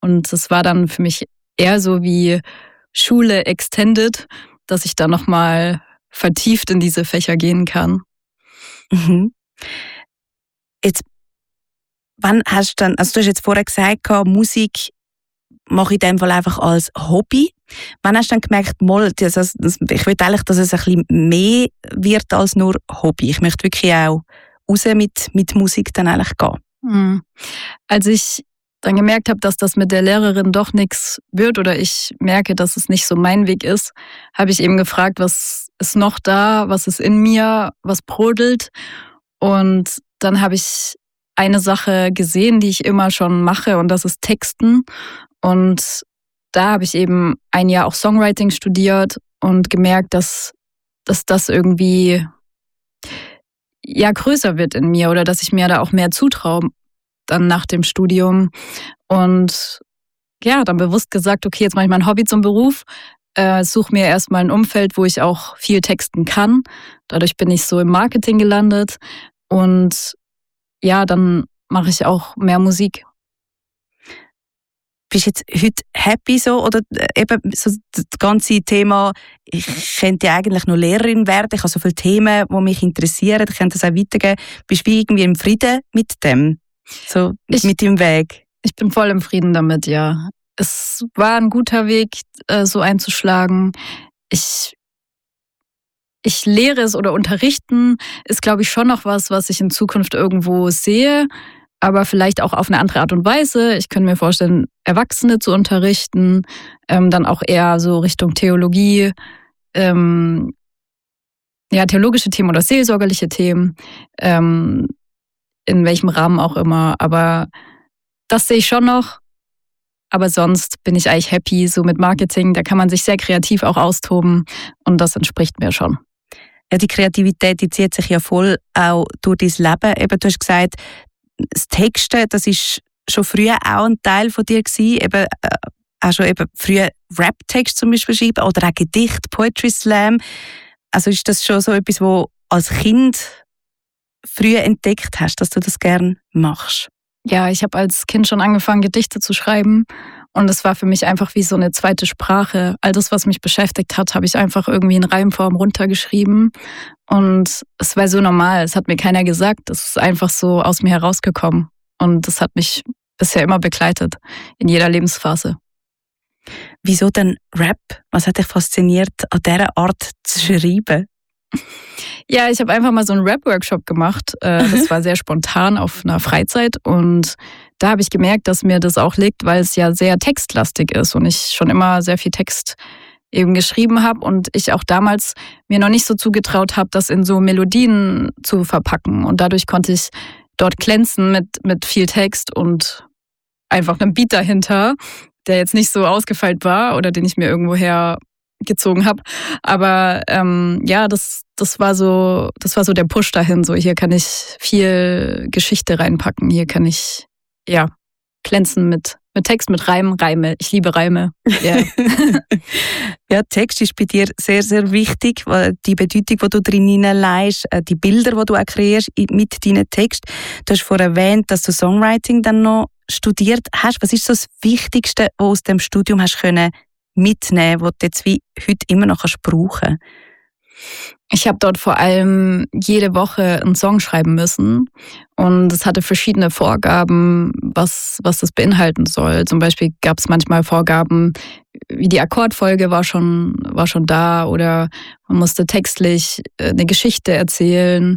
Und es war dann für mich eher so wie Schule extended, dass ich da nochmal vertieft in diese Fächer gehen kann. Mhm. Jetzt, wann hast du dann, also du hast jetzt vorher gesagt, Musik mache ich in dem Fall einfach als Hobby. Wann hast du dann gemerkt, ich will eigentlich, dass es ein bisschen mehr wird als nur Hobby. Ich möchte wirklich auch raus mit Musik dann eigentlich gehen. Als ich dann gemerkt habe, dass das mit der Lehrerin doch nichts wird oder ich merke, dass es nicht so mein Weg ist, habe ich eben gefragt, was ist noch da, was ist in mir, was brodelt. Und dann habe ich eine Sache gesehen, die ich immer schon mache, und das ist Texten. Und da habe ich eben ein Jahr auch Songwriting studiert und gemerkt, dass das irgendwie ja größer wird in mir oder dass ich mir da auch mehr zutraue dann nach dem Studium. Und ja, dann bewusst gesagt, okay, jetzt mache ich mein Hobby zum Beruf, suche mir erstmal ein Umfeld, wo ich auch viel texten kann. Dadurch bin ich so im Marketing gelandet und ja, dann mache ich auch mehr Musik. Bist du jetzt heute happy so? Oder eben so das ganze Thema, ich könnte ja eigentlich nur Lehrerin werden, ich habe so viele Themen, die mich interessieren, ich könnte das auch weitergeben. Bist du irgendwie im Frieden mit dem? So mit dem Weg? Ich bin voll im Frieden damit, ja. Es war ein guter Weg, so einzuschlagen. Ich lehre es oder unterrichten ist, glaube ich, schon noch was ich in Zukunft irgendwo sehe, aber vielleicht auch auf eine andere Art und Weise. Ich könnte mir vorstellen, Erwachsene zu unterrichten, dann auch eher so Richtung Theologie, theologische Themen oder seelsorgerliche Themen, in welchem Rahmen auch immer. Aber das sehe ich schon noch. Aber sonst bin ich eigentlich happy, so mit Marketing. Da kann man sich sehr kreativ auch austoben und das entspricht mir schon. Ja, die Kreativität, die zieht sich ja voll auch durch dein Leben. Eben, du hast gesagt, das Texten, das ist schon früher auch ein Teil von dir gewesen. Eben, auch schon eben früher Rap-Text zum Beispiel schreiben oder auch Gedicht, Poetry Slam. Also ist das schon so etwas, wo als Kind früher entdeckt hast, dass du das gerne machst? Ja, ich habe als Kind schon angefangen, Gedichte zu schreiben. Und es war für mich einfach wie so eine zweite Sprache. All das, was mich beschäftigt hat, habe ich einfach irgendwie in Reimform runtergeschrieben. Und es war so normal. Es hat mir keiner gesagt. Es ist einfach so aus mir herausgekommen. Und das hat mich bisher immer begleitet, in jeder Lebensphase. Wieso denn Rap? Was hat dich fasziniert, an dieser Art zu schreiben? Ja, ich habe einfach mal so einen Rap-Workshop gemacht. Das war sehr spontan auf einer Freizeit. Und da habe ich gemerkt, dass mir das auch liegt, weil es ja sehr textlastig ist und ich schon immer sehr viel Text eben geschrieben habe und ich auch damals mir noch nicht so zugetraut habe, das in so Melodien zu verpacken. Und dadurch konnte ich dort glänzen mit viel Text und einfach einem Beat dahinter, der jetzt nicht so ausgefeilt war oder den ich mir irgendwoher gezogen habe. Aber das war so der Push dahin. So, hier kann ich viel Geschichte reinpacken. Hier kann ich glänzen mit Text, mit Reime. Ich liebe Reime. Yeah. Ja, Text ist bei dir sehr, sehr wichtig. Die Bedeutung, die du drin hineinlegst, die Bilder, die du auch kreierst mit deinen Text. Du hast vorhin erwähnt, dass du Songwriting dann noch studiert hast. Was ist so das Wichtigste, was du aus dem Studium hast können mitnehmen, was du jetzt wie heute immer noch brauchen kannst? Ich habe dort vor allem jede Woche einen Song schreiben müssen und es hatte verschiedene Vorgaben, was das beinhalten soll. Zum Beispiel gab es manchmal Vorgaben, wie die Akkordfolge war schon da oder man musste textlich eine Geschichte erzählen.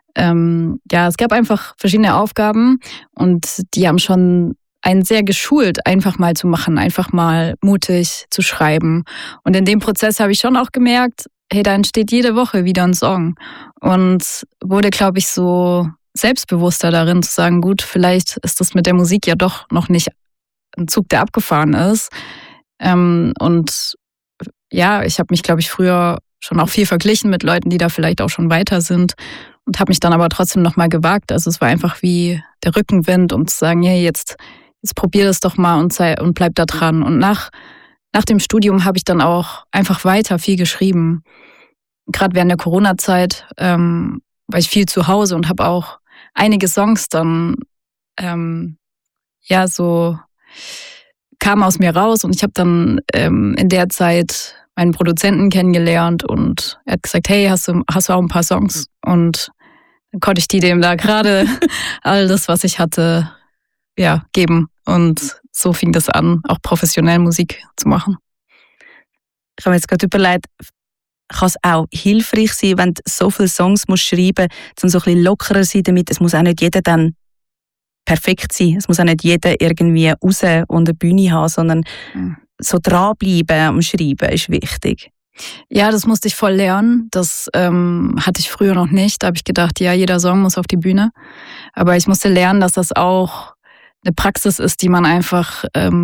Es gab einfach verschiedene Aufgaben und die haben schon einen sehr geschult, einfach mal zu machen, einfach mal mutig zu schreiben. Und in dem Prozess habe ich schon auch gemerkt, hey, da entsteht jede Woche wieder ein Song. Und wurde, glaube ich, so selbstbewusster darin zu sagen, gut, vielleicht ist das mit der Musik ja doch noch nicht ein Zug, der abgefahren ist. Und ja, ich habe mich, glaube ich, früher schon auch viel verglichen mit Leuten, die da vielleicht auch schon weiter sind und habe mich dann aber trotzdem nochmal gewagt. Also es war einfach wie der Rückenwind, um zu sagen, hey, jetzt probier das doch mal und bleib da dran. Und nach dem Studium habe ich dann auch einfach weiter viel geschrieben. Gerade während der Corona-Zeit war ich viel zu Hause und habe auch einige Songs dann so kam aus mir raus und ich habe dann in der Zeit meinen Produzenten kennengelernt und er hat gesagt, hey, hast du auch ein paar Songs? Und dann konnte ich dem da gerade all das, was ich hatte, ja, geben. Und so fing das an, auch professionell Musik zu machen. Ich habe mir jetzt gerade überlegt, kann es auch hilfreich sein, wenn du so viele Songs musst schreiben musst, um so ein bisschen lockerer zu sein damit. Es muss auch nicht jeder dann perfekt sein. Es muss auch nicht jeder irgendwie raus und eine Bühne haben, sondern so dranbleiben am Schreiben ist wichtig. Ja, das musste ich voll lernen. Das hatte ich früher noch nicht. Da habe ich gedacht, ja, jeder Song muss auf die Bühne. Aber ich musste lernen, dass das auch eine Praxis ist, die man einfach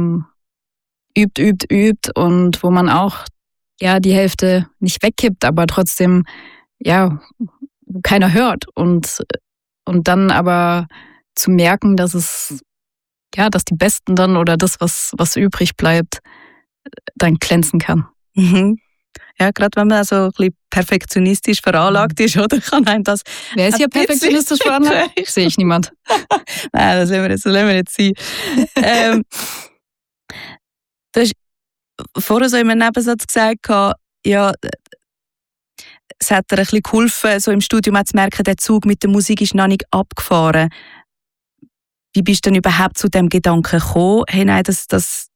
übt und wo man auch ja die Hälfte nicht wegkippt, aber trotzdem ja keiner hört und dann aber zu merken, dass es ja, dass die Besten dann oder das, was übrig bleibt, dann glänzen kann. Mhm. Ja, gerade wenn man so ein bisschen perfektionistisch veranlagt ist, oder? Kann einem das. Wer ist hier perfektionistisch veranlagt? Sehe ich niemand. Nein, das lassen wir jetzt sein. Du hast vorher so in einem Nebensatz gesagt, ja, es hat dir ein bisschen geholfen, so im Studium zu merken, der Zug mit der Musik ist noch nicht abgefahren. Wie bist du denn überhaupt zu dem Gedanken gekommen? Hey, nein, das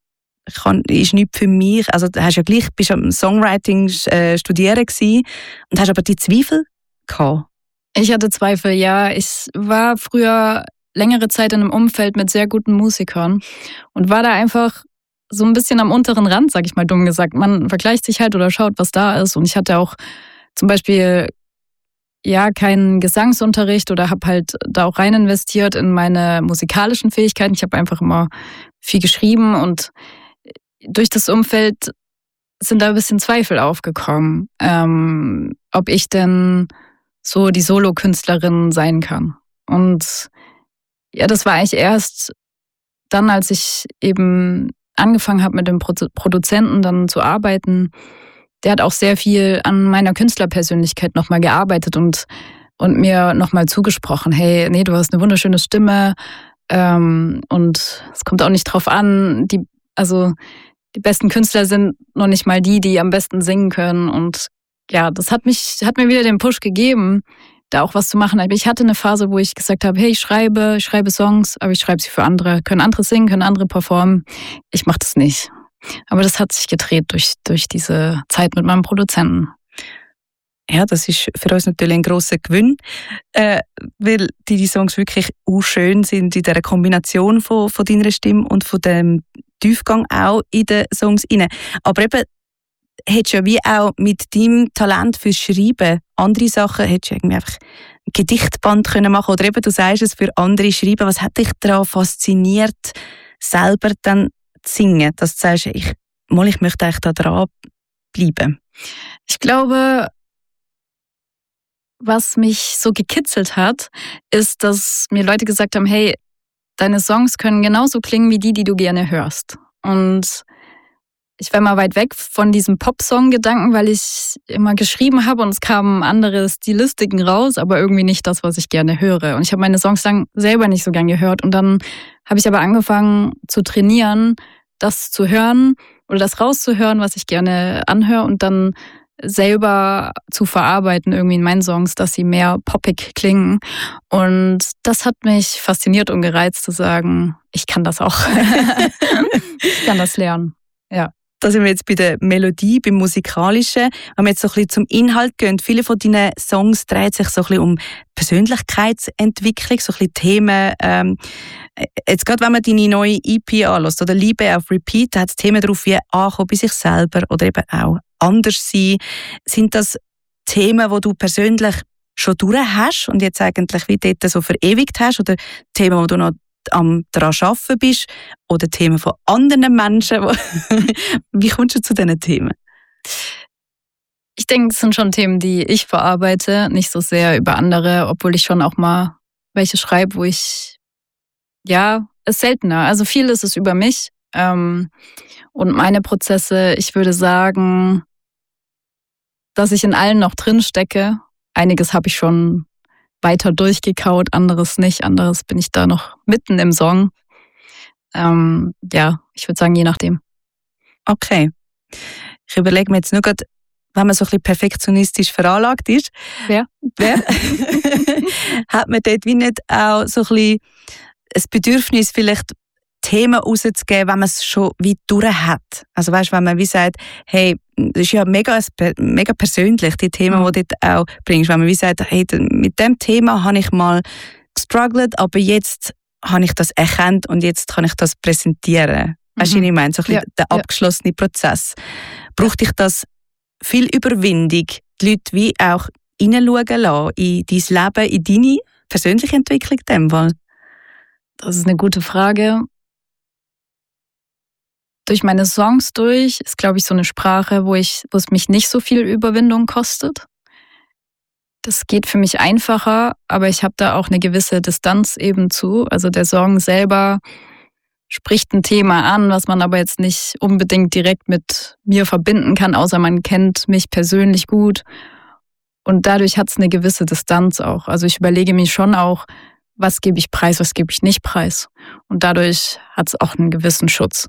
ist nichts für mich. Also, du hast ja gleich, bist am Songwriting studieren gewesen und hast aber die Zweifel gehabt. Ich hatte Zweifel, ja. Ich war früher längere Zeit in einem Umfeld mit sehr guten Musikern und war da einfach so ein bisschen am unteren Rand, sag ich mal dumm gesagt. Man vergleicht sich halt oder schaut, was da ist. Und ich hatte auch zum Beispiel ja keinen Gesangsunterricht oder habe halt da auch rein investiert in meine musikalischen Fähigkeiten. Ich habe einfach immer viel geschrieben und durch das Umfeld sind da ein bisschen Zweifel aufgekommen, ob ich denn so die Solokünstlerin sein kann. Und ja, das war eigentlich erst dann, als ich eben angefangen habe, mit dem Produzenten dann zu arbeiten. Der hat auch sehr viel an meiner Künstlerpersönlichkeit nochmal gearbeitet und mir nochmal zugesprochen, hey, nee, du hast eine wunderschöne Stimme und es kommt auch nicht drauf an, die besten Künstler sind noch nicht mal die am besten singen können. Und ja, das hat mir wieder den Push gegeben, da auch was zu machen. Aber ich hatte eine Phase, wo ich gesagt habe, hey, ich schreibe Songs, aber ich schreibe sie für andere. Können andere singen, können andere performen. Ich mache das nicht. Aber das hat sich gedreht durch diese Zeit mit meinem Produzenten. Ja, das ist für uns natürlich ein grosser Gewinn, weil die Songs wirklich auch schön sind in dieser Kombination von deiner Stimme und von dem Tiefgang auch in den Songs rein. Aber eben, hättest du ja wie auch mit deinem Talent fürs Schreiben andere Sachen, hättest du irgendwie einfach ein Gedichtband können machen oder eben, du sagst es, für andere schreiben. Was hat dich daran fasziniert, selber dann zu singen, dass du sagst, ich möchte eigentlich da dran bleiben? Ich glaube, was mich so gekitzelt hat, ist, dass mir Leute gesagt haben, hey, deine Songs können genauso klingen wie die du gerne hörst. Und ich war mal weit weg von diesem Pop-Song-Gedanken, weil ich immer geschrieben habe und es kamen andere Stilistiken raus, aber irgendwie nicht das, was ich gerne höre. Und ich habe meine Songs dann selber nicht so gern gehört. Und dann habe ich aber angefangen zu trainieren, das zu hören oder das rauszuhören, was ich gerne anhöre und dann selber zu verarbeiten irgendwie in meinen Songs, dass sie mehr poppig klingen. Und das hat mich fasziniert und gereizt zu sagen, ich kann das auch. Ich kann das lernen. Ja. Da sind wir jetzt bei der Melodie, beim Musikalischen. Wenn wir jetzt so ein bisschen zum Inhalt gehen, viele von deinen Songs drehen sich so ein bisschen um Persönlichkeitsentwicklung, so ein bisschen Themen. Jetzt gerade, wenn man deine neue EP anlässt, oder Liebe auf Repeat, da hat es Themen drauf wie Ankommen bei sich selber oder eben auch anders sein. Sind das Themen, die du persönlich schon durch hast und jetzt eigentlich wie dort so verewigt hast, oder Themen, die du noch am daran arbeiten bist, oder Themen von anderen Menschen? Wie kommst du zu diesen Themen? Ich denke, es sind schon Themen, die ich verarbeite, nicht so sehr über andere, obwohl ich schon auch mal welche schreibe, wo ich, ja, ist seltener. Also viel ist es über mich und meine Prozesse. Ich würde sagen, dass ich in allen noch drin stecke. Einiges habe ich schon weiter durchgekaut, anderes nicht. Anderes bin ich da noch mitten im Song. Ja, Ich würde sagen, je nachdem. Okay. Ich überlege mir jetzt nur gerade, wenn man so ein bisschen perfektionistisch veranlagt ist, Wer? hat man dort wie nicht auch so ein bisschen ein Bedürfnis, vielleicht Themen rauszugeben, wenn man es schon wie durch hat. Also weißt, wenn man wie sagt, hey, das ist ja mega persönlich, die Themen, die du dort auch bringst. Wenn man wie sagt, hey, mit dem Thema habe ich mal gestruggelt, aber jetzt habe ich das erkannt und jetzt kann ich das präsentieren. Weißt du, was ich meine? So ein bisschen der abgeschlossene Prozess. Braucht dich das viel Überwindung, die Leute wie auch hineinschauen lassen in dein Leben, in deine persönliche Entwicklung in dem Fall? Das ist eine gute Frage. Durch meine Songs ist, glaube ich, so eine Sprache, wo es mich nicht so viel Überwindung kostet. Das geht für mich einfacher, aber ich habe da auch eine gewisse Distanz eben zu. Also der Song selber spricht ein Thema an, was man aber jetzt nicht unbedingt direkt mit mir verbinden kann, außer man kennt mich persönlich gut. Und dadurch hat es eine gewisse Distanz auch. Also ich überlege mir schon auch, was gebe ich preis, was gebe ich nicht preis. Und dadurch hat es auch einen gewissen Schutz.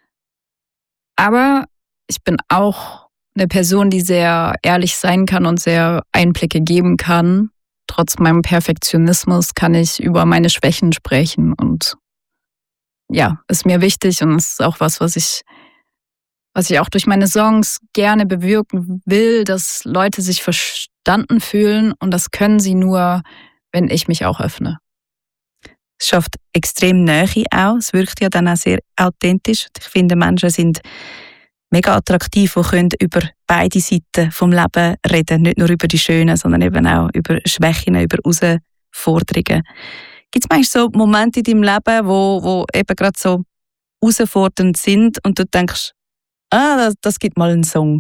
Aber ich bin auch eine Person, die sehr ehrlich sein kann und sehr Einblicke geben kann. Trotz meinem Perfektionismus kann ich über meine Schwächen sprechen und ja, ist mir wichtig und es ist auch was ich auch durch meine Songs gerne bewirken will, dass Leute sich verstanden fühlen und das können sie nur, wenn ich mich auch öffne. Es schafft extrem Nähe auch. Es wirkt ja dann auch sehr authentisch. Ich finde, Menschen sind mega attraktiv, die können über beide Seiten vom Leben reden. Nicht nur über die Schönen, sondern eben auch über Schwächen, über Herausforderungen. Gibt es manchmal so Momente in deinem Leben, wo eben gerade so herausfordernd sind und du denkst, das gibt mal einen Song?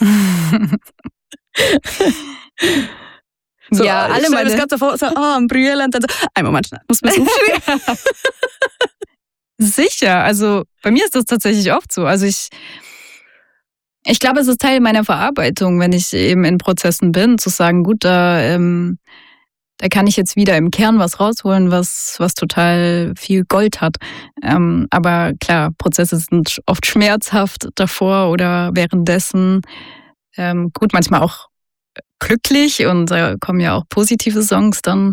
So, ja, alle meine... das gerade so vor, so, am Brüllen und dann so, einen Moment schnell, muss man es aufschreiben? Sicher, also bei mir ist das tatsächlich oft so. Also ich glaube, es ist Teil meiner Verarbeitung, wenn ich eben in Prozessen bin, zu sagen, gut, da kann ich jetzt wieder im Kern was rausholen, was total viel Gold hat. Aber klar, Prozesse sind oft schmerzhaft davor oder währenddessen. Gut, manchmal auch glücklich und da kommen ja auch positive Songs dann.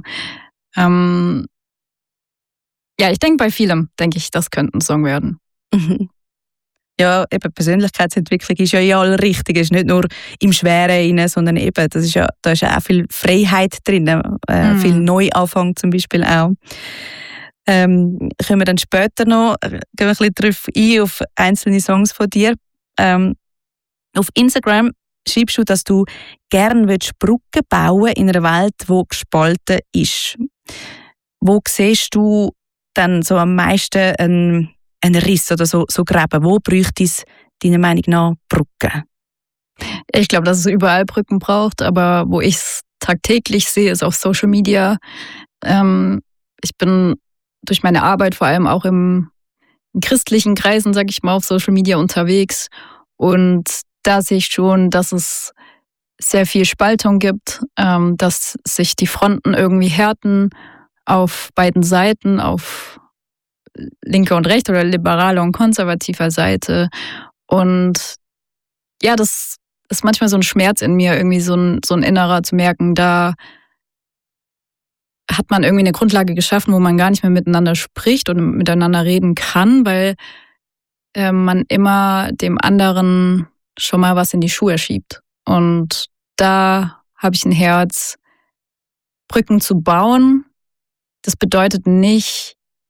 Ja, ich denke bei vielem, das könnte ein Song werden. Mhm. Ja, eben Persönlichkeitsentwicklung ist ja in allem richtig. Es ist nicht nur im Schweren rein, sondern eben, da ist ja auch viel Freiheit drin, viel Neuanfang zum Beispiel auch. Können wir dann später noch, gehen wir ein bisschen darauf ein, auf einzelne Songs von dir. Auf Instagram schreibst du, dass du gerne Brücken bauen in einer Welt, die gespalten ist. Wo siehst du dann so am meisten einen Riss oder so Gräben? Wo bräuchte es deiner Meinung nach Brücken? Ich glaube, dass es überall Brücken braucht, aber wo ich es tagtäglich sehe, ist auf Social Media. Ich bin durch meine Arbeit vor allem auch in christlichen Kreisen, sage ich mal, auf Social Media unterwegs. Und da sehe ich schon, dass es sehr viel Spaltung gibt, dass sich die Fronten irgendwie härten auf beiden Seiten, auf linker und rechter oder liberaler und konservativer Seite. Und ja, das ist manchmal so ein Schmerz in mir, irgendwie so ein innerer zu merken, da hat man irgendwie eine Grundlage geschaffen, wo man gar nicht mehr miteinander spricht und miteinander reden kann, weil man immer dem anderen schon mal was in die Schuhe schiebt. Und da habe ich ein Herz, Brücken zu bauen. Das bedeutet nicht,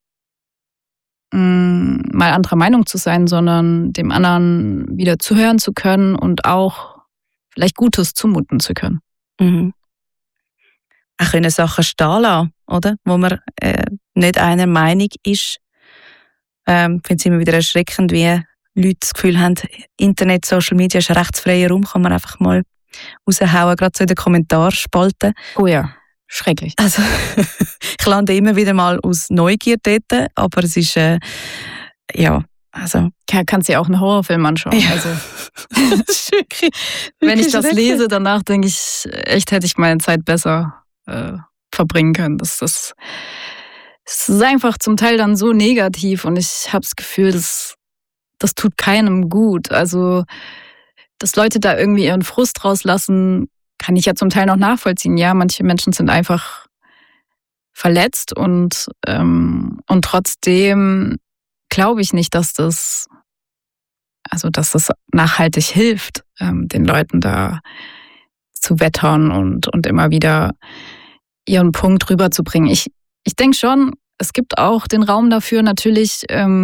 mal anderer Meinung zu sein, sondern dem anderen wieder zuhören zu können und auch vielleicht Gutes zumuten zu können. Mhm. Auch können Sachen stehen lassen, oder? Wo man nicht einer Meinung ist. Ich finde es immer wieder erschreckend, wie Leute das Gefühl haben, Internet, Social Media ist ein rechtsfreier Raum, kann man einfach mal raushauen, gerade so in den Kommentarspalten. Oh ja, schrecklich. Also, ich lande immer wieder mal aus Neugier dort, aber es ist, ja, also... Kannst du ja auch einen Horrorfilm anschauen. Ja. Also, das ist wirklich wenn ich das lese, danach denke ich, echt hätte ich meine Zeit besser verbringen können. Es ist einfach zum Teil dann so negativ und ich habe das Gefühl, das das tut keinem gut. Also, dass Leute da irgendwie ihren Frust rauslassen, kann ich ja zum Teil noch nachvollziehen. Ja, manche Menschen sind einfach verletzt und trotzdem glaube ich nicht, dass das nachhaltig hilft, den Leuten da zu wettern und immer wieder ihren Punkt rüberzubringen. Ich denke schon, es gibt auch den Raum dafür, natürlich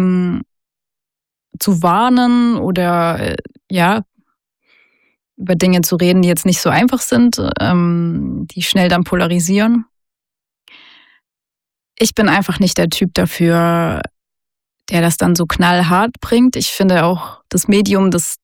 zu warnen oder über Dinge zu reden, die jetzt nicht so einfach sind, die schnell dann polarisieren. Ich bin einfach nicht der Typ dafür, der das dann so knallhart bringt. Ich finde auch, das Medium, das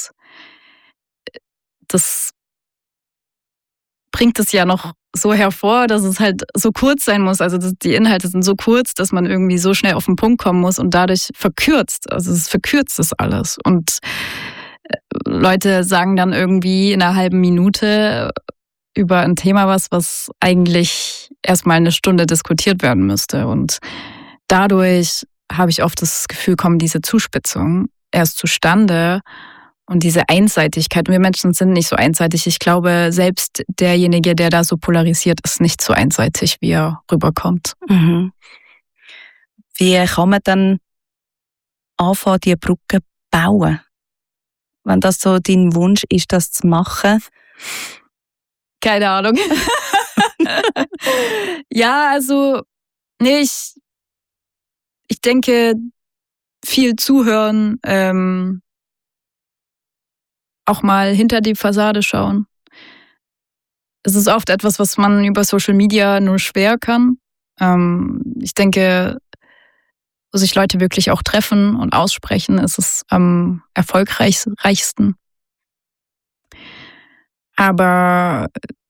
bringt es ja noch so hervor, dass es halt so kurz sein muss. Also die Inhalte sind so kurz, dass man irgendwie so schnell auf den Punkt kommen muss und dadurch verkürzt. Also es verkürzt das alles. Und Leute sagen dann irgendwie in einer halben Minute über ein Thema was eigentlich erstmal eine Stunde diskutiert werden müsste. Und dadurch habe ich oft das Gefühl, kommen diese Zuspitzungen erst zustande und diese Einseitigkeit. Wir Menschen sind nicht so einseitig. Ich glaube, selbst derjenige, der da so polarisiert, ist nicht so einseitig, wie er rüberkommt. Mhm. Wie kann man dann anfangen, diese Brücke bauen? Wenn das so dein Wunsch ist, das zu machen? Keine Ahnung. Ja, also, nee, ich denke, viel zuhören, auch mal hinter die Fassade schauen. Es ist oft etwas, was man über Social Media nur schwer kann. Ich denke, wo sich Leute wirklich auch treffen und aussprechen, ist es am erfolgreichsten. Aber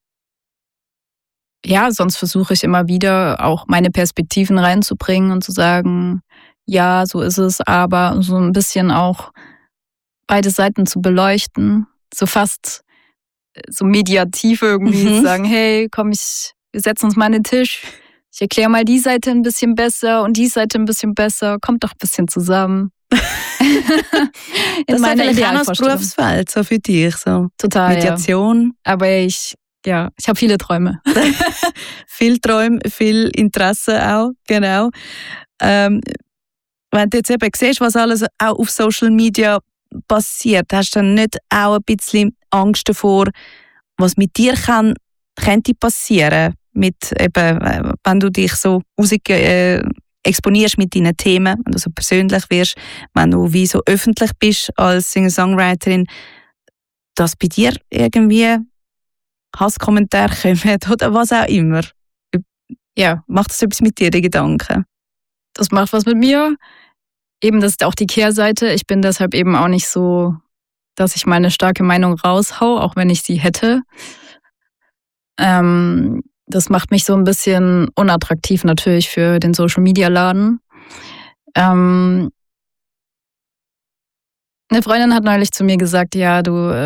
ja, sonst versuche ich immer wieder auch meine Perspektiven reinzubringen und zu sagen, ja, so ist es, aber so ein bisschen auch beide Seiten zu beleuchten, so fast so mediativ irgendwie zu sagen, hey, komm, wir setzen uns mal an den Tisch, ich erkläre mal die Seite ein bisschen besser und die Seite ein bisschen besser, kommt doch ein bisschen zusammen. Das ist vielleicht auch das Berufsfeld so für dich, so total, Mediation. Ja. Aber ich habe viele Träume. Viel Träume, viel Interesse auch, genau. Wenn du jetzt eben siehst, was alles auch auf Social Media passiert, hast du dann nicht auch ein bisschen Angst davor, was mit dir könnte passieren, mit eben, wenn du dich so exponierst mit deinen Themen, wenn du so persönlich wirst, wenn du wie so öffentlich bist als Singer-Songwriterin, dass bei dir irgendwie Hasskommentare kommen oder was auch immer. Ja, macht das etwas mit dir, die Gedanken? Das macht was mit mir. Eben, das ist auch die Kehrseite. Ich bin deshalb eben auch nicht so, dass ich meine starke Meinung raushau, auch wenn ich sie hätte. Das macht mich so ein bisschen unattraktiv natürlich für den Social-Media-Laden. Eine Freundin hat neulich zu mir gesagt, ja,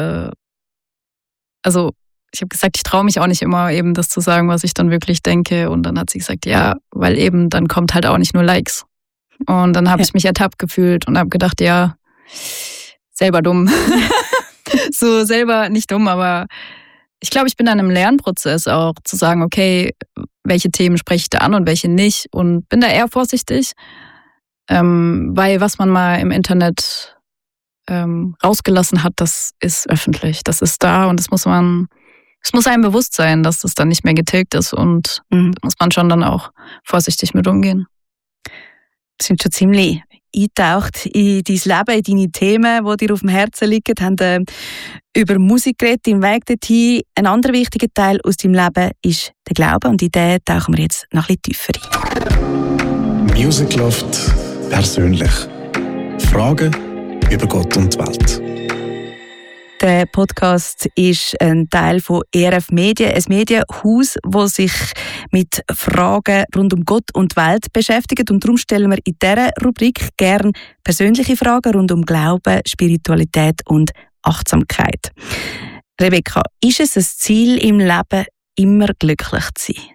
also ich habe gesagt, ich traue mich auch nicht immer eben das zu sagen, was ich dann wirklich denke. Und dann hat sie gesagt, ja, weil eben dann kommt halt auch nicht nur Likes. Und dann habe ich mich ertappt gefühlt und habe gedacht, ja, selber dumm. So selber nicht dumm, aber ich glaube, ich bin an einem Lernprozess auch, zu sagen, okay, welche Themen spreche ich da an und welche nicht. Und bin da eher vorsichtig, weil was man mal im Internet rausgelassen hat, das ist öffentlich, das ist da und es muss einem bewusst sein, dass das dann nicht mehr getilgt ist und da muss man schon dann auch vorsichtig mit umgehen. Wir sind schon ziemlich eingetaucht in dein Leben, in deine Themen, die dir auf dem Herzen liegen, haben über Musik geredet, im Weg dorthin. Ein anderer wichtiger Teil aus deinem Leben ist der Glaube und in den tauchen wir jetzt noch ein bisschen tiefer ein. Music Loft persönlich. Fragen über Gott und die Welt. Der Podcast ist ein Teil von ERF Medien, ein Medienhaus, das sich mit Fragen rund um Gott und die Welt beschäftigt. Und darum stellen wir in dieser Rubrik gerne persönliche Fragen rund um Glauben, Spiritualität und Achtsamkeit. Rebecca, ist es ein Ziel im Leben, immer glücklich zu sein?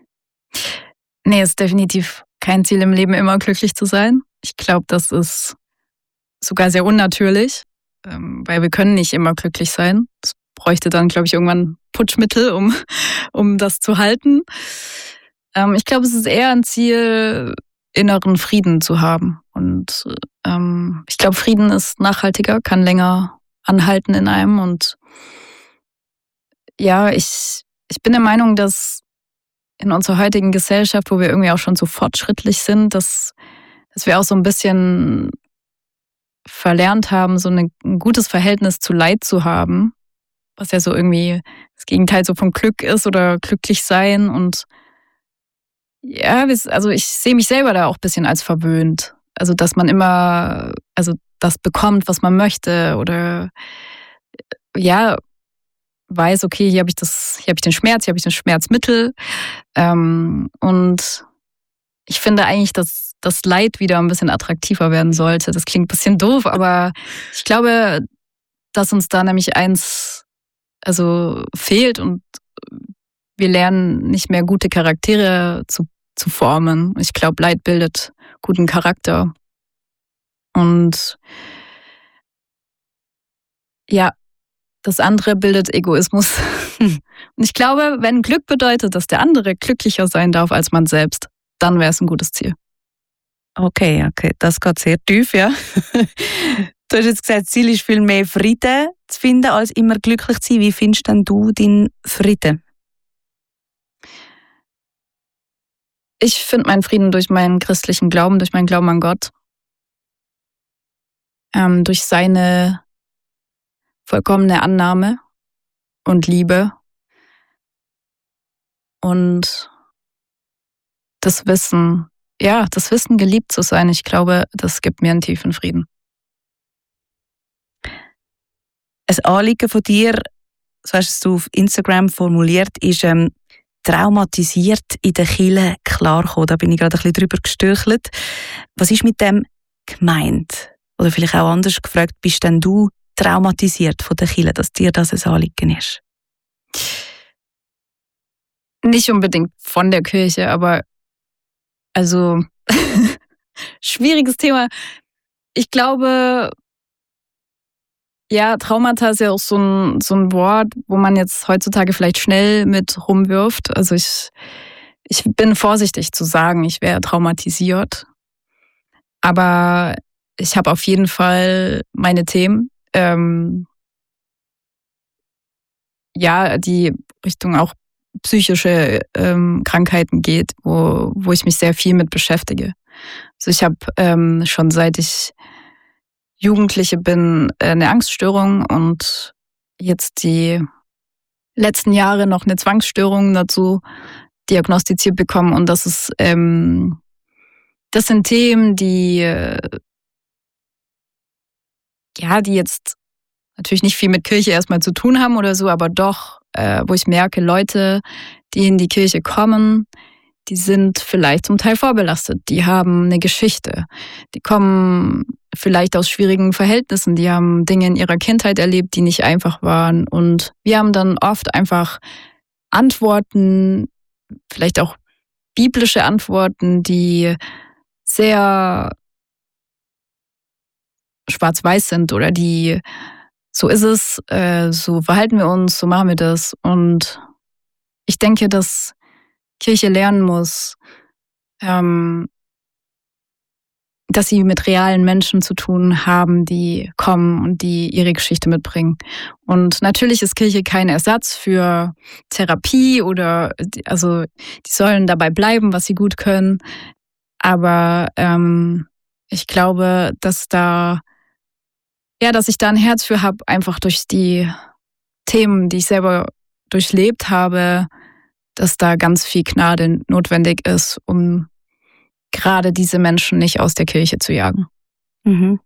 Nee, es ist definitiv kein Ziel im Leben, immer glücklich zu sein. Ich glaube, das ist sogar sehr unnatürlich, weil wir können nicht immer glücklich sein. Es bräuchte dann, glaube ich, irgendwann Putschmittel, um das zu halten. Ich glaube, es ist eher ein Ziel, inneren Frieden zu haben. Und ich glaube, Frieden ist nachhaltiger, kann länger anhalten in einem. Und ja, ich bin der Meinung, dass in unserer heutigen Gesellschaft, wo wir irgendwie auch schon so fortschrittlich sind, dass wir auch so ein bisschen verlernt haben, so ein gutes Verhältnis zu Leid zu haben, was ja so irgendwie das Gegenteil so von Glück ist oder glücklich sein. Und ja, also ich sehe mich selber da auch ein bisschen als verwöhnt. Also dass man immer, also das bekommt, was man möchte oder ja, weiß, okay, hier habe ich den Schmerz, hier habe ich das Schmerzmittel. Und ich finde eigentlich, dass das Leid wieder ein bisschen attraktiver werden sollte. Das klingt ein bisschen doof, aber ich glaube, dass uns da nämlich eins fehlt und wir lernen nicht mehr gute Charaktere zu formen. Ich glaube, Leid bildet guten Charakter. Und ja, das andere bildet Egoismus. Und ich glaube, wenn Glück bedeutet, dass der andere glücklicher sein darf als man selbst, dann wäre es ein gutes Ziel. Okay, das geht sehr tief, ja. Du hast jetzt gesagt, das Ziel ist viel mehr Frieden zu finden, als immer glücklich zu sein. Wie findest denn du deinen Frieden? Ich finde meinen Frieden durch meinen christlichen Glauben, durch meinen Glauben an Gott, durch seine vollkommene Annahme und Liebe und das Wissen, geliebt zu sein. Ich glaube, das gibt mir einen tiefen Frieden. Ein Anliegen von dir, so hast du es auf Instagram formuliert, ist traumatisiert in der Kirche klarkommen. Da bin ich gerade ein bisschen drüber gestürchelt. Was ist mit dem gemeint? Oder vielleicht auch anders gefragt, bist denn du traumatisiert von der Kirche, dass dir das ein Anliegen ist? Nicht unbedingt von der Kirche, aber schwieriges Thema. Ich glaube, ja, Traumata ist ja auch so ein Wort, wo man jetzt heutzutage vielleicht schnell mit rumwirft. Also ich bin vorsichtig zu sagen, ich wäre traumatisiert. Aber ich habe auf jeden Fall meine Themen. Die Richtung auch psychische Krankheiten geht, wo ich mich sehr viel mit beschäftige. Also ich habe schon seit ich Jugendliche bin eine Angststörung und jetzt die letzten Jahre noch eine Zwangsstörung dazu diagnostiziert bekommen. Und das sind Themen, die jetzt natürlich nicht viel mit Kirche erstmal zu tun haben oder so, aber doch, wo ich merke, Leute, die in die Kirche kommen, die sind vielleicht zum Teil vorbelastet. Die haben eine Geschichte. Die kommen vielleicht aus schwierigen Verhältnissen. Die haben Dinge in ihrer Kindheit erlebt, die nicht einfach waren. Und wir haben dann oft einfach Antworten, vielleicht auch biblische Antworten, die sehr schwarz-weiß sind oder die so ist es, so verhalten wir uns, so machen wir das. Und ich denke, dass Kirche lernen muss, dass sie mit realen Menschen zu tun haben, die kommen und die ihre Geschichte mitbringen. Und natürlich ist Kirche kein Ersatz für Therapie oder, die sollen dabei bleiben, was sie gut können. Aber ich glaube, dass ich da ein Herz für habe, einfach durch die Themen, die ich selber durchlebt habe, dass da ganz viel Gnade notwendig ist, um gerade diese Menschen nicht aus der Kirche zu jagen. Mhm.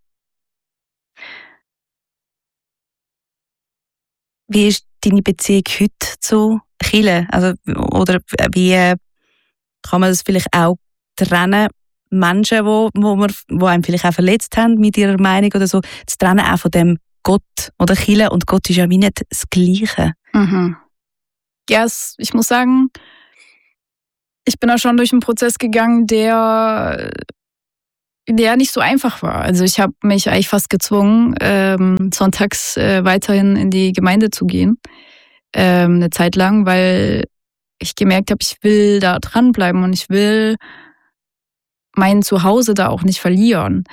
Wie ist deine Beziehung heute zu Kirche? Oder wie kann man das vielleicht auch trennen? Menschen, die einem vielleicht auch verletzt haben mit ihrer Meinung oder so, zu trennen auch von dem Gott oder Kirche. Und Gott ist ja wie nicht das Gleiche. Mhm. Ja, ich muss sagen, ich bin da schon durch einen Prozess gegangen, der ja nicht so einfach war. Also ich habe mich eigentlich fast gezwungen, sonntags weiterhin in die Gemeinde zu gehen, eine Zeit lang, weil ich gemerkt habe, ich will da dranbleiben und ich will mein Zuhause da auch nicht verlieren.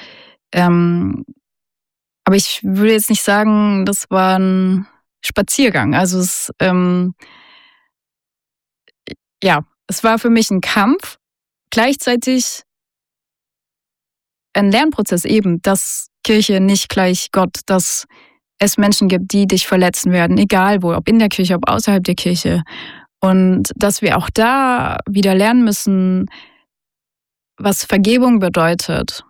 Aber ich würde jetzt nicht sagen, das war ein Spaziergang. Also es war für mich ein Kampf, gleichzeitig ein Lernprozess eben, dass Kirche nicht gleich Gott, dass es Menschen gibt, die dich verletzen werden, egal wo, ob in der Kirche, ob außerhalb der Kirche. Und dass wir auch da wieder lernen müssen, was Vergebung bedeutet.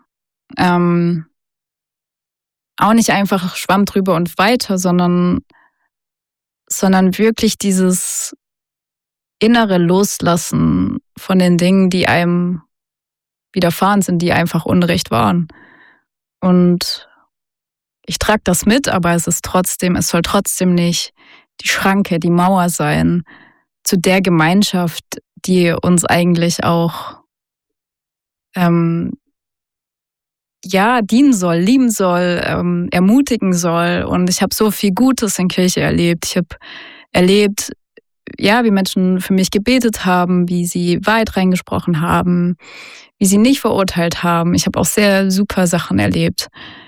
Auch nicht einfach Schwamm drüber und weiter, sondern wirklich dieses innere Loslassen von den Dingen, die einem widerfahren sind, die einfach Unrecht waren. Und ich trage das mit, aber es soll trotzdem nicht die Schranke, die Mauer sein zu der Gemeinschaft, die uns eigentlich auch dienen soll, lieben soll, ermutigen soll. Und ich habe so viel Gutes in Kirche erlebt. Ich habe erlebt, wie Menschen für mich gebetet haben, wie sie Wahrheit reingesprochen haben, wie sie nicht verurteilt haben. Ich habe auch sehr super Sachen erlebt,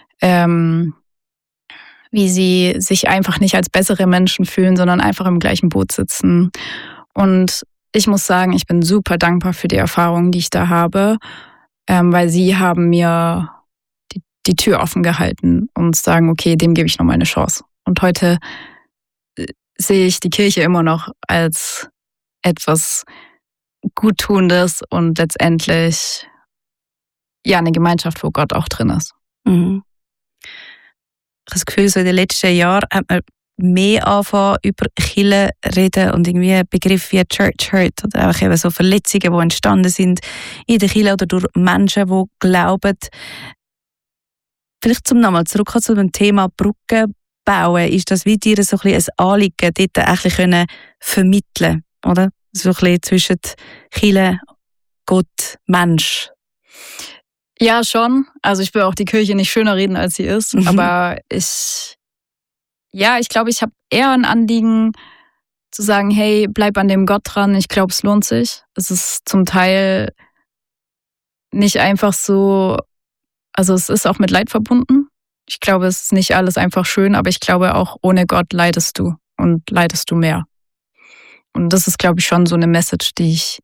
wie sie sich einfach nicht als bessere Menschen fühlen, sondern einfach im gleichen Boot sitzen. Und ich muss sagen, ich bin super dankbar für die Erfahrungen, die ich da habe, weil sie haben mir die Tür offen gehalten und sagen, okay, dem gebe ich noch mal eine Chance. Und heute sehe ich die Kirche immer noch als etwas Guttunendes und letztendlich eine Gemeinschaft, wo Gott auch drin ist. Mhm. Ich habe das Gefühl, so in den letzten Jahren hat man mehr angefangen, über Kirche reden und irgendwie Begriffe wie Church Hurt oder auch eben so Verletzungen, die entstanden sind in der Kirche oder durch Menschen, die glauben. Vielleicht nochmal zurück zu dem Thema Brücken bauen. Ist das wie dir so ein bisschen ein Anliegen, dort eigentlich vermitteln, oder? So ein bisschen zwischen Kirche, Gott, Mensch. Ja, schon. Also ich will auch die Kirche nicht schöner reden, als sie ist. Aber ich glaube, ich habe eher ein Anliegen zu sagen, hey, bleib an dem Gott dran. Ich glaube, es lohnt sich. Es ist zum Teil nicht einfach so, also es ist auch mit Leid verbunden. Ich glaube, es ist nicht alles einfach schön, aber ich glaube auch, ohne Gott leidest du und leidest du mehr. Und das ist, glaube ich, schon so eine Message, die ich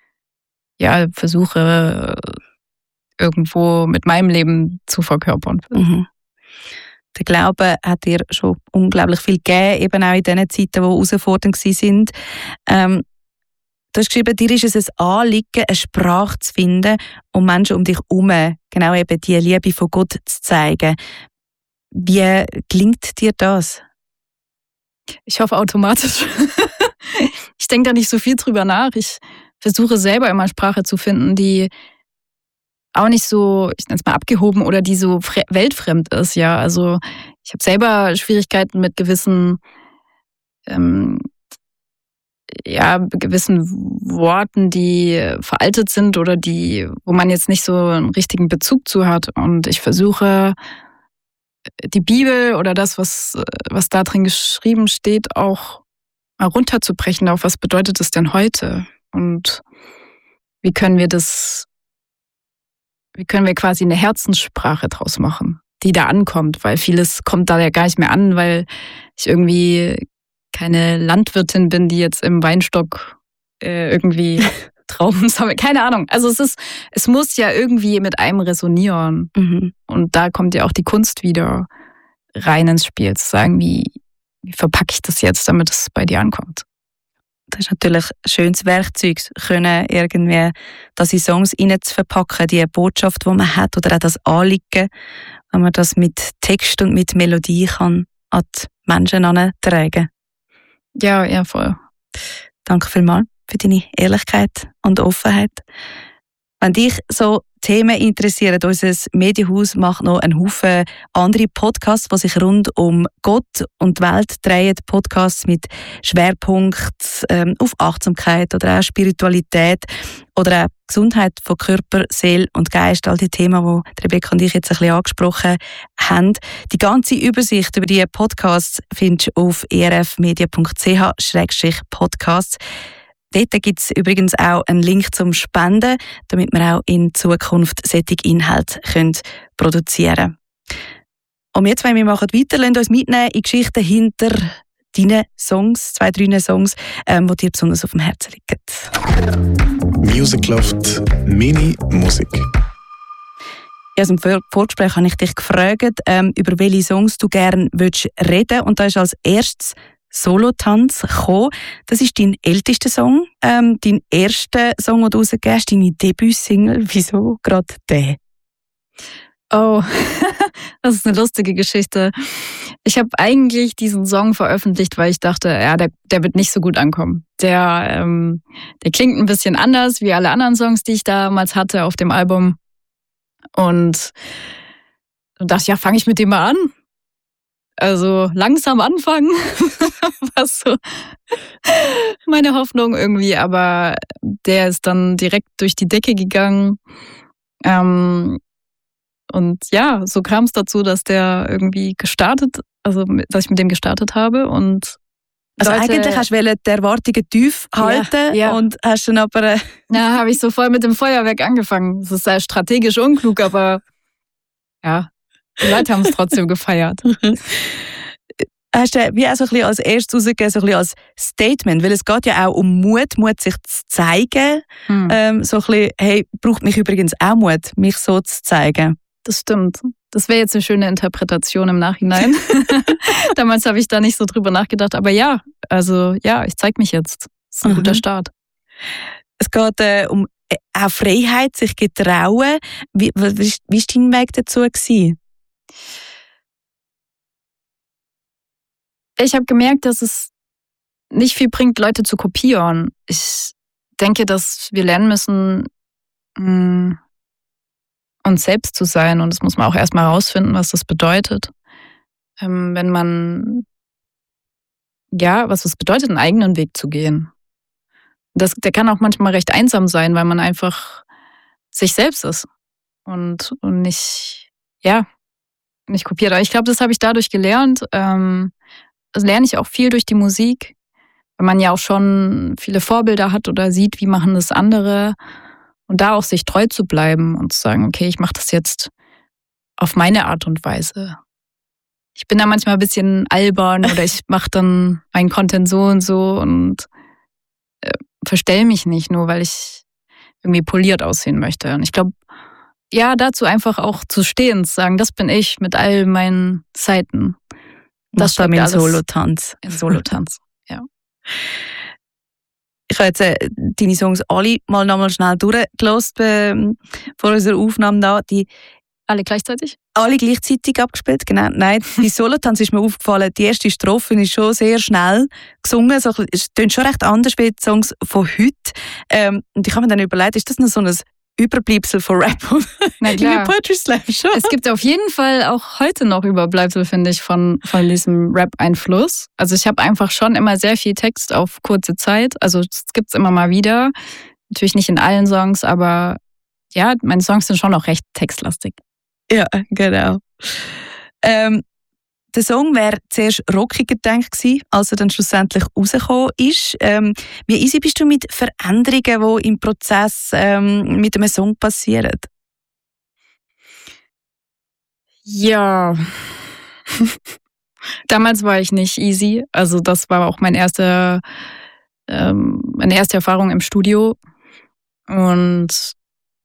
versuche irgendwo mit meinem Leben zu verkörpern. Mhm. Der Glaube hat dir schon unglaublich viel gegeben, eben auch in diesen Zeiten, die herausfordernd waren. Du hast geschrieben, dir ist es ein Anliegen, eine Sprache zu finden, um Menschen um dich herum genau eben die Liebe von Gott zu zeigen. Wie gelingt dir das? Ich hoffe automatisch. Ich denke da nicht so viel drüber nach. Ich versuche selber immer Sprache zu finden, die auch nicht so, ich nenne es mal abgehoben oder die so weltfremd ist. Ja, also ich habe selber Schwierigkeiten mit gewissen Worten, die veraltet sind oder wo man jetzt nicht so einen richtigen Bezug zu hat. Und ich versuche die Bibel oder das, was da drin geschrieben steht, auch mal runterzubrechen auf, was bedeutet es denn heute? Und wie können wir quasi eine Herzenssprache draus machen, die da ankommt? Weil vieles kommt da ja gar nicht mehr an, weil ich irgendwie keine Landwirtin bin, die jetzt im Weinstock irgendwie Trauben sammelt. Keine Ahnung. Also es muss ja irgendwie mit einem resonieren. Mhm. Und da kommt ja auch die Kunst wieder rein ins Spiel, zu sagen, wie verpacke ich das jetzt, damit es bei dir ankommt. Das ist natürlich ein schönes Werkzeug, können irgendwie das in Songs rein zu verpacken, die Botschaft, die man hat, oder auch das Anliegen, wenn man das mit Text und mit Melodie kann an die Menschen herantragen. Ja, voll. Danke vielmals für deine Ehrlichkeit und Offenheit. Wenn dich so Themen interessieren. Unser Medienhaus macht noch einen Haufen andere Podcasts, die sich rund um Gott und die Welt drehen. Podcasts mit Schwerpunkt auf Achtsamkeit oder auch Spiritualität oder auch Gesundheit von Körper, Seele und Geist. All die Themen, die Rebecca und ich jetzt ein bisschen angesprochen haben. Die ganze Übersicht über die Podcasts findest du auf erfmedia.ch/podcasts. Dort gibt es übrigens auch einen Link zum Spenden, damit wir auch in Zukunft solche Inhalte produzieren können. Und jetzt, wenn wir weiter, lasst uns mitnehmen in Geschichten hinter deinen Songs, 2, 3 Songs, die dir besonders auf dem Herzen liegen. Music Loft Mini Musik. Ja, also im Vorgespräch habe ich dich gefragt, über welche Songs du gerne reden willst. Und da ist als erstes Solotanz gekommen. Das ist dein ältester Song, dein erster Song, den du rausgegeben hast, deine Debütsingle. Wieso gerade der? Oh, das ist eine lustige Geschichte. Ich habe eigentlich diesen Song veröffentlicht, weil ich dachte, ja, der wird nicht so gut ankommen. Der klingt ein bisschen anders wie alle anderen Songs, die ich damals hatte auf dem Album. Und dachte, ja, fange ich mit dem mal an. Also langsam anfangen, was so meine Hoffnung irgendwie, aber der ist dann direkt durch die Decke gegangen. Und ja, so kam es dazu, dass der irgendwie dass ich mit dem gestartet habe. Und also eigentlich hast du die Erwartungen tief halten und hast dann aber... Ja, habe ich so voll mit dem Feuerwerk angefangen. Das ist sehr strategisch unklug, aber ja, die Leute haben es trotzdem gefeiert. Hast du wie auch so ein bisschen als erstes rausgegeben, so ein bisschen als Statement, weil es geht ja auch um Mut sich zu zeigen. So ein bisschen, hey, braucht mich übrigens auch Mut, mich so zu zeigen. Das stimmt. Das wäre jetzt eine schöne Interpretation im Nachhinein. Damals habe ich da nicht so drüber nachgedacht, aber ja, ich zeige mich jetzt. Das ist ein guter Start. Es geht um auch Freiheit, sich getrauen. Wie war dein Weg dazu gewesen? Ich habe gemerkt, dass es nicht viel bringt, Leute zu kopieren. Ich denke, dass wir lernen müssen, uns selbst zu sein. Und das muss man auch erstmal herausfinden, was das bedeutet. Wenn man, was es bedeutet, einen eigenen Weg zu gehen. Der kann auch manchmal recht einsam sein, weil man einfach sich selbst ist und nicht kopiert. Aber ich glaube, das habe ich dadurch gelernt. Das lerne ich auch viel durch die Musik, weil man ja auch schon viele Vorbilder hat oder sieht, wie machen das andere. Und da auch sich treu zu bleiben und zu sagen, okay, ich mache das jetzt auf meine Art und Weise. Ich bin da manchmal ein bisschen albern oder ich mache dann meinen Content so und verstell mich nicht, nur weil ich irgendwie poliert aussehen möchte. Und ich glaube, dazu einfach auch zu stehen, zu sagen, das bin ich mit all meinen Seiten. Das war mein Solotanz. In Solotanz, ja. Ich habe jetzt deine Songs alle nochmal schnell durchgelassen vor unserer Aufnahme da. Alle gleichzeitig? Alle gleichzeitig abgespielt, genau. Nein, bei Solotanz ist mir aufgefallen, die erste Strophe ist schon sehr schnell gesungen. Es klingt schon recht anders wie die Songs von heute. Und ich habe mir dann überlegt, ist das noch so ein Überbleibsel von Rap? Na klar. Poetry Slam schon. Es gibt auf jeden Fall auch heute noch Überbleibsel, finde ich, von diesem Rap-Einfluss. Also ich habe einfach schon immer sehr viel Text auf kurze Zeit. Also es gibt es immer mal wieder. Natürlich nicht in allen Songs, aber ja, meine Songs sind schon auch recht textlastig. Ja, genau. Der Song wäre zuerst rockiger gedacht gewesen, als er dann schlussendlich rausgekommen ist. Wie easy bist du mit Veränderungen, die im Prozess mit einem Song passieren? Ja, damals war ich nicht easy. Also das war auch meine erste Erfahrung im Studio. Und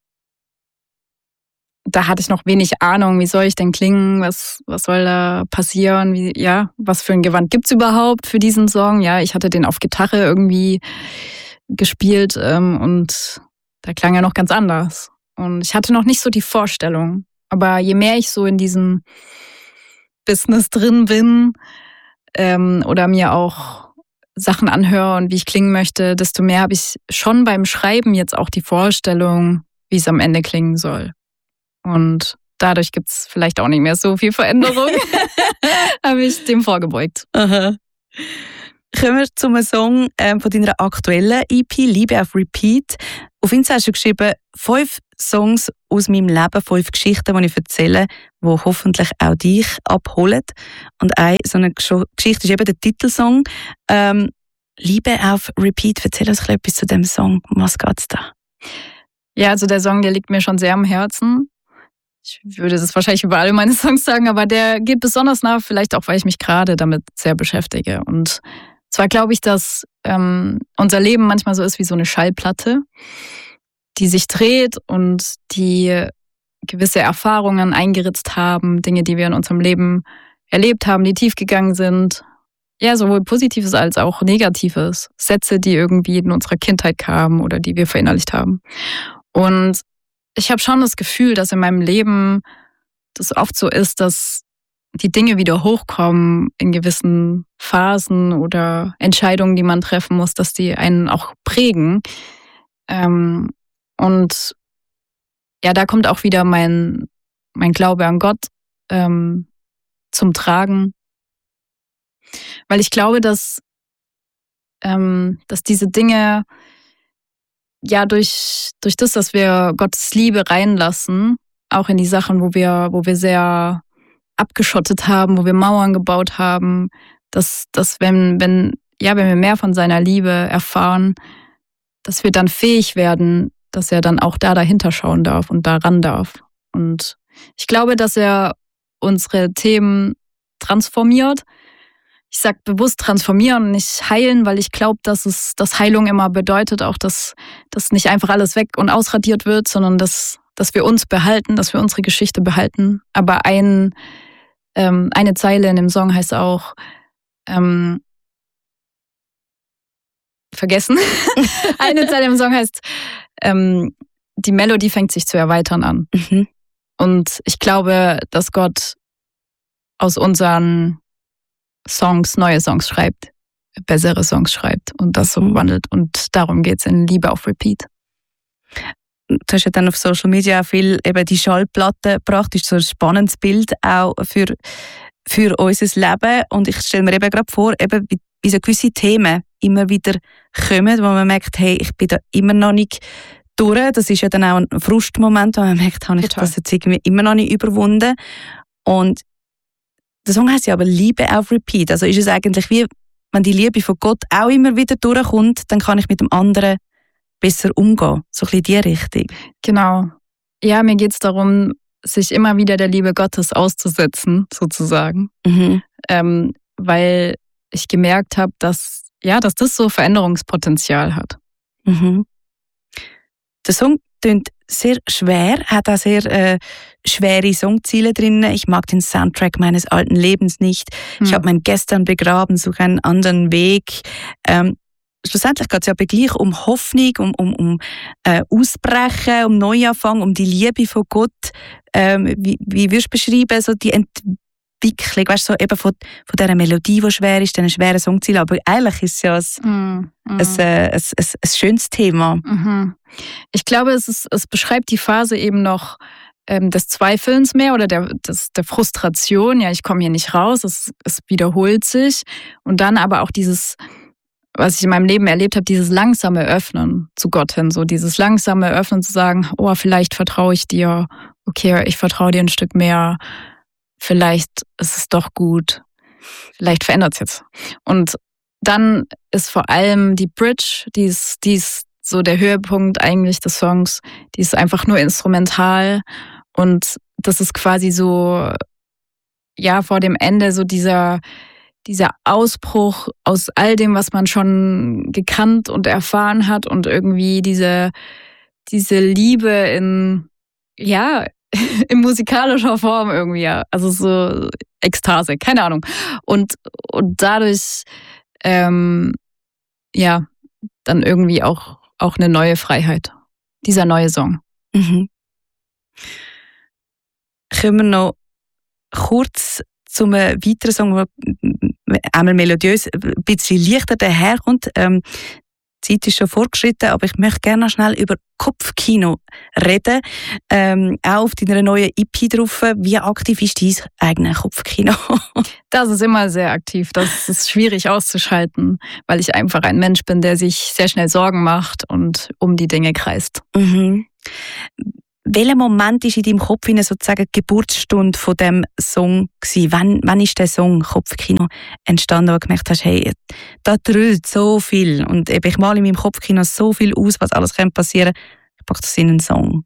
da hatte ich noch wenig Ahnung, wie soll ich denn klingen, was soll da passieren, was für ein Gewand gibt's überhaupt für diesen Song. Ja, ich hatte den auf Gitarre irgendwie gespielt und da klang er noch ganz anders. Und ich hatte noch nicht so die Vorstellung. Aber je mehr ich so in diesem Business drin bin oder mir auch Sachen anhöre und wie ich klingen möchte, desto mehr habe ich schon beim Schreiben jetzt auch die Vorstellung, wie es am Ende klingen soll. Und dadurch gibt es vielleicht auch nicht mehr so viel Veränderung. Habe ich dem vorgebeugt. Aha. Kommen wir zu einem Song von deiner aktuellen EP, «Liebe auf Repeat». Auf Insta hast du geschrieben, 5 Songs aus meinem Leben, 5 Geschichten, die ich erzähle, die hoffentlich auch dich abholen. Und eine so eine Geschichte ist eben der Titelsong. «Liebe auf Repeat». Erzähl uns etwas zu dem Song. Um was geht es da? Ja, also der Song, der liegt mir schon sehr am Herzen. Ich würde das wahrscheinlich über alle meine Songs sagen, aber der geht besonders nah, vielleicht auch, weil ich mich gerade damit sehr beschäftige. Und zwar glaube ich, dass unser Leben manchmal so ist wie so eine Schallplatte, die sich dreht und die gewisse Erfahrungen eingeritzt haben, Dinge, die wir in unserem Leben erlebt haben, die tief gegangen sind. Ja, sowohl Positives als auch Negatives. Sätze, die irgendwie in unserer Kindheit kamen oder die wir verinnerlicht haben. Und ich habe schon das Gefühl, dass in meinem Leben das oft so ist, dass die Dinge wieder hochkommen in gewissen Phasen oder Entscheidungen, die man treffen muss, dass die einen auch prägen. Und ja, da kommt auch wieder mein Glaube an Gott zum Tragen. Weil ich glaube, dass diese Dinge ja durch das, dass wir Gottes Liebe reinlassen, auch in die Sachen, wo wir sehr abgeschottet haben, wo wir Mauern gebaut haben, dass wenn wir mehr von seiner Liebe erfahren, dass wir dann fähig werden, dass er dann auch dahinter schauen darf und da ran darf. Und ich glaube, dass er unsere Themen transformiert. Ich sage bewusst transformieren und nicht heilen, weil ich glaube, dass Heilung immer bedeutet, auch dass nicht einfach alles weg und ausradiert wird, sondern dass wir uns behalten, dass wir unsere Geschichte behalten. Aber eine Zeile in dem Song heißt auch vergessen. Eine Zeile im Song heißt die Melodie fängt sich zu erweitern an. Mhm. Und ich glaube, dass Gott aus unseren Songs neue Songs schreibt, bessere Songs schreibt und das so wandelt. Und darum geht es in Liebe auf Repeat. Du hast ja dann auf Social Media auch viel eben die Schallplatte gebracht. Das ist so ein spannendes Bild auch für unser Leben. Und ich stelle mir eben gerade vor, eben wie so gewisse Themen immer wieder kommen, wo man merkt, hey, ich bin da immer noch nicht durch. Das ist ja dann auch ein Frustmoment, wo man merkt, habe ich das jetzt irgendwie immer noch nicht überwunden. Und der Song heisst ja aber Liebe auf Repeat. Also ist es eigentlich wie, wenn die Liebe von Gott auch immer wieder durchkommt, dann kann ich mit dem anderen besser umgehen. So ein bisschen die Richtung. Genau. Ja, mir geht es darum, sich immer wieder der Liebe Gottes auszusetzen, sozusagen. Mhm. Weil ich gemerkt habe, dass das so Veränderungspotenzial hat. Mhm. Der Song klingt sehr schwer, hat auch sehr schwere Songziele drin. Ich mag den Soundtrack meines alten Lebens nicht. Ich habe mein Gestern begraben, suche einen anderen Weg. Schlussendlich geht es ja aber gleich um Hoffnung, um Ausbrechen, um Neuanfang, um die Liebe von Gott. Wie würdest du beschreiben, so die Entwicklung, weißt du, so eben von dieser Melodie, die schwer ist, diesen schweren Songziel, aber eigentlich ist es ja ein schönes Thema. Mhm. Ich glaube, es beschreibt die Phase eben noch des Zweifelns mehr oder der Frustration. Ja, ich komme hier nicht raus, es wiederholt sich. Und dann aber auch dieses, was ich in meinem Leben erlebt habe, dieses langsame Öffnen zu Gott hin. So dieses langsame Öffnen zu sagen, oh, vielleicht vertraue ich dir. Okay, ich vertraue dir ein Stück mehr. Vielleicht ist es doch gut. Vielleicht verändert es jetzt. Und dann ist vor allem die Bridge, die ist so der Höhepunkt eigentlich des Songs. Die ist einfach nur instrumental. Und das ist quasi so, ja, vor dem Ende so dieser Ausbruch aus all dem, was man schon gekannt und erfahren hat und irgendwie diese Liebe in musikalischer Form irgendwie, ja. Also so Ekstase, keine Ahnung. Und dadurch, dann irgendwie auch eine neue Freiheit. Dieser neue Song. Mhm. Kommen wir noch kurz zu einem weiteren Song, der einmal melodiös ein bisschen leichter daherkommt. Die Zeit ist schon fortgeschritten, aber ich möchte gerne noch schnell über Kopfkino reden. Auch auf deiner neuen EP drauf. Wie aktiv ist dein eigenes Kopfkino? Das ist immer sehr aktiv. Das ist schwierig auszuschalten, weil ich einfach ein Mensch bin, der sich sehr schnell Sorgen macht und um die Dinge kreist. Mhm. Welcher Moment ist in deinem Kopf sozusagen die Geburtsstunde von dem Song gewesen? Wann ist der Song Kopfkino entstanden, wo du gemerkt hast, hey, da dröhlt so viel und eben, ich male in meinem Kopfkino so viel aus, was alles passieren kann. Ich packe das in einen Song.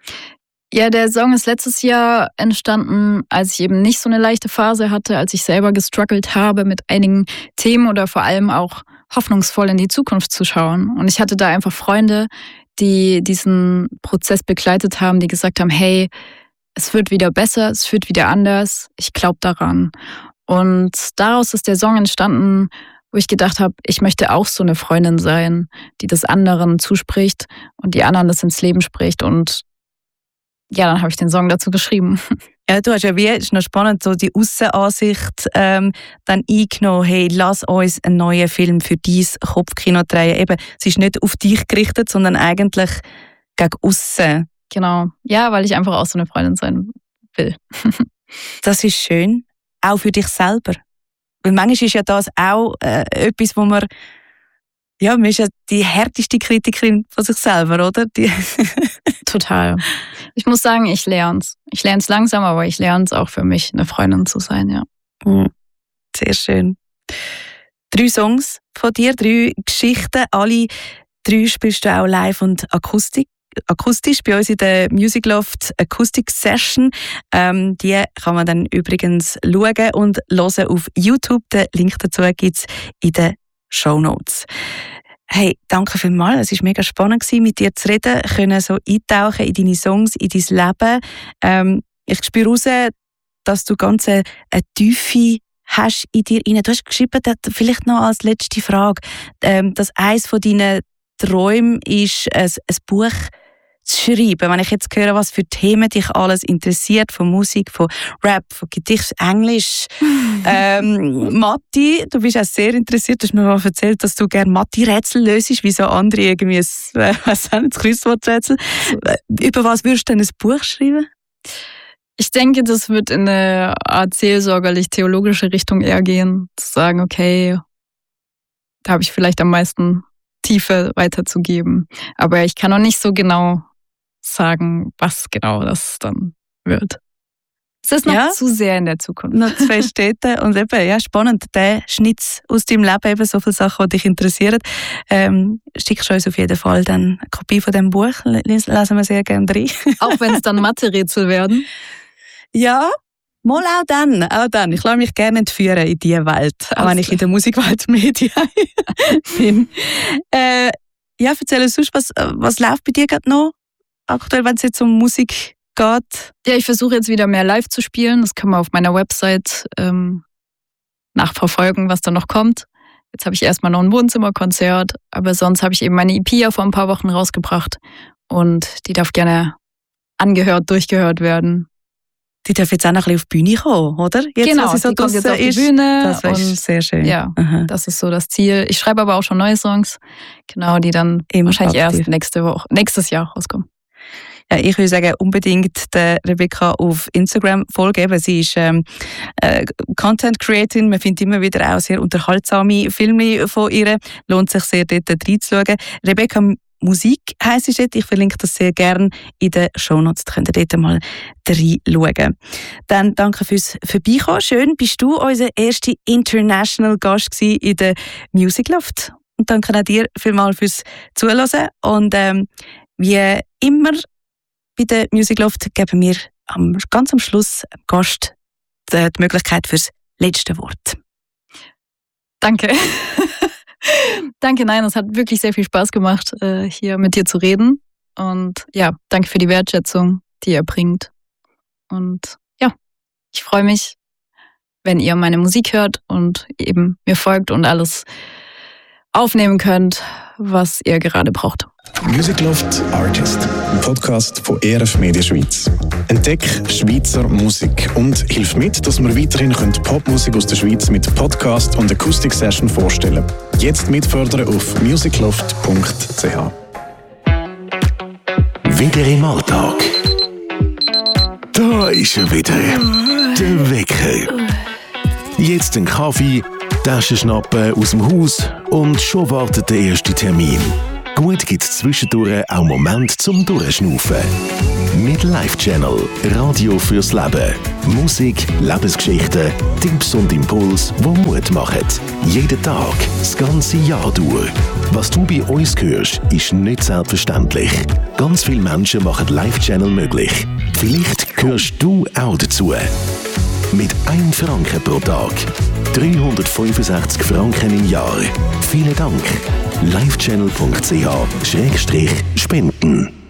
Ja, der Song ist letztes Jahr entstanden, als ich eben nicht so eine leichte Phase hatte, als ich selber gestruggelt habe mit einigen Themen oder vor allem auch hoffnungsvoll in die Zukunft zu schauen. Und ich hatte da einfach Freunde, die diesen Prozess begleitet haben, die gesagt haben, hey, es wird wieder besser, es wird wieder anders, ich glaube daran. Und daraus ist der Song entstanden, wo ich gedacht habe, ich möchte auch so eine Freundin sein, die das anderen zuspricht und die anderen das ins Leben spricht. Und ja, dann habe ich den Song dazu geschrieben. Ja, du hast ja wie, ist noch spannend, so die Aussenansicht dann eingenommen, hey, lass uns einen neuen Film für dein Kopfkino drehen. Eben, es ist nicht auf dich gerichtet, sondern eigentlich gegen aussen. Genau, ja, weil ich einfach auch so eine Freundin sein will. Das ist schön, auch für dich selber. Weil manchmal ist ja das auch etwas, wo man ist ja die härteste Kritikerin von sich selber, oder? Total. Ich muss sagen, ich lerne es. Ich lerne es langsam, aber ich lerne es auch für mich, eine Freundin zu sein, ja. Sehr schön. 3 Songs von dir, 3 Geschichten. Alle 3 spielst du auch live und akustisch bei uns in der Music Loft Acoustic Session. Die kann man dann übrigens schauen und hören auf YouTube. Den Link dazu gibt es in den Shownotes. Hey, danke vielmals. Es war mega spannend, mit dir zu reden, können so eintauchen in deine Songs, in dein Leben. Ich spüre raus, dass du ganz eine Tiefe hast in dir rein. Du hast geschrieben, vielleicht noch als letzte Frage, dass eines von deinen Träumen ist, ein Buch zu schreiben. Wenn ich jetzt höre, was für Themen dich alles interessiert, von Musik, von Rap, von Gedicht, Englisch, Mathe, du bist auch sehr interessiert. Du hast mir mal erzählt, dass du gerne Mathe-Rätsel löst, wie so andere irgendwie ein Kreuzworträtsel. Über was würdest du denn ein Buch schreiben? Ich denke, das wird in eine Art seelsorgerlich-theologische Richtung eher gehen. Zu sagen, okay, da habe ich vielleicht am meisten Tiefe weiterzugeben. Aber ich kann noch nicht so genau sagen, was genau das dann wird. Es ist noch zu sehr in der Zukunft. Noch 2 Städte und eben, ja, spannend, der Schnitz aus deinem Leben, eben so viele Sachen, die dich interessieren. Schickst du uns auf jeden Fall dann eine Kopie von diesem Buch, lesen wir sehr gerne rein. Auch wenn es dann Mathe-Rätsel werden? Ja, mal auch dann. Ich lasse mich gerne entführen in diese Welt, auch wenn ich in der Musikwelt Medien bin. Ja, erzähl uns sonst, was läuft bei dir gerade noch aktuell, wenn es jetzt um Musik geht? Ja, ich versuche jetzt wieder mehr live zu spielen. Das kann man auf meiner Website nachverfolgen, was da noch kommt. Jetzt habe ich erstmal noch ein Wohnzimmerkonzert, aber sonst habe ich eben meine EP ja vor ein paar Wochen rausgebracht und die darf gerne angehört, durchgehört werden. Die darf jetzt auch noch ein bisschen auf die Bühne kommen, oder? Jetzt, genau, sie so die kommt jetzt auf die Bühne. Das ist sehr schön. Ja, das ist so das Ziel. Ich schreibe aber auch schon neue Songs, genau, die dann wahrscheinlich erst nächstes Jahr rauskommen. Ja, ich würde sagen, unbedingt der Rebecca auf Instagram folgen. Sie ist Content Creatorin. Man findet immer wieder auch sehr unterhaltsame Filme von ihr. Lohnt sich sehr, dort reinzuschauen. Rebecca Musik heisst es dort. Ich verlinke das sehr gerne in den Shownotes. Da könnt ihr dort mal reinschauen. Dann danke fürs Vorbeikommen. Schön, bist du unser erster International Gast in der Music Loft. Und danke auch dir vielmals fürs Zuhören. Und wie immer bei der Music Loft geben wir ganz am Schluss dem Gast die Möglichkeit fürs letzte Wort. Danke. Danke, nein, es hat wirklich sehr viel Spaß gemacht, hier mit dir zu reden. Und ja, danke für die Wertschätzung, die ihr bringt. Und ja, ich freue mich, wenn ihr meine Musik hört und eben mir folgt und alles aufnehmen könnt, was ihr gerade braucht. Music Loft Artist, ein Podcast von ERF Media Schweiz. Entdeck Schweizer Musik und hilf mit, dass wir weiterhin Popmusik aus der Schweiz mit Podcast und Acoustic Session vorstellen. Jetzt mitfördern auf musicloft.ch. Wieder im Alltag. Da ist er wieder, der Wecker. Jetzt ein Kaffee, Taschen schnappen aus dem Haus und schon wartet der erste Termin. Gut gibt es zwischendurch auch Momente zum Durchschnaufen. Mit Live Channel, Radio fürs Leben. Musik, Lebensgeschichten, Tipps und Impuls, die Mut machen. Jeden Tag, das ganze Jahr durch. Was du bei uns hörst, ist nicht selbstverständlich. Ganz viele Menschen machen Live Channel möglich. Vielleicht gehörst du auch dazu. Mit 1 Franken pro Tag. 365 Franken im Jahr. Vielen Dank. livechannel.ch/spenden